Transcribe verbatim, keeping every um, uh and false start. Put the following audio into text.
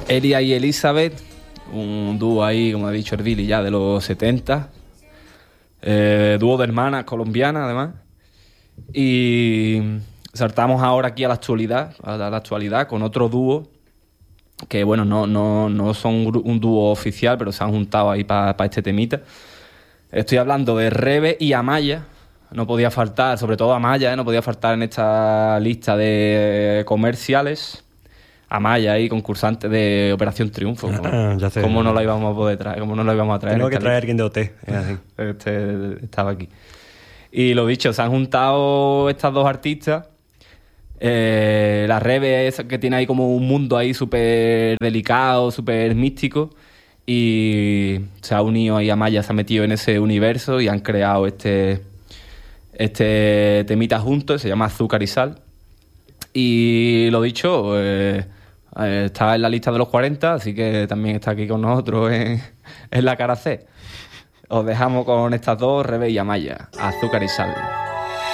Elia y Elizabeth, un dúo ahí, como ha dicho el Billy, ya de los setenta. Eh, dúo de hermanas colombianas, además. Y saltamos ahora aquí a la actualidad, a la actualidad con otro dúo que, bueno, no, no, no son un dúo oficial, pero se han juntado ahí para pa este temita. Estoy hablando de Rebe y Amaya. No podía faltar, sobre todo Amaya, ¿eh? No podía faltar en esta lista de comerciales. Amaya ahí, concursante de Operación Triunfo. Ah, ya sé. ¿Cómo no la íbamos a poder traer? ¿Cómo no la íbamos a traer? Tengo que traer a lista? alguien de O T. Es así. Este estaba aquí. Y lo dicho, se han juntado estas dos artistas. Eh, la Rebe es que tiene ahí como un mundo ahí súper delicado, súper místico. Y se ha unido ahí, Amaya se ha metido en ese universo y han creado este, este temita juntos, se llama Azúcar y Sal. Y lo dicho, eh, eh, está en la lista de los cuarenta, así que también está aquí con nosotros en, en la cara C. Os dejamos con estas dos, Rebe y Amaya, Azúcar y Sal.